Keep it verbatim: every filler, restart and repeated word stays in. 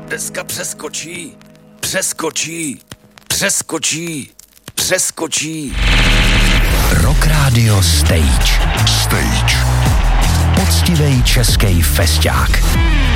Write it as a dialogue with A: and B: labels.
A: Deska přeskočí, přeskočí, přeskočí, přeskočí.
B: Rock Radio Stage.
C: Stage.
B: Poctivej český fesťák.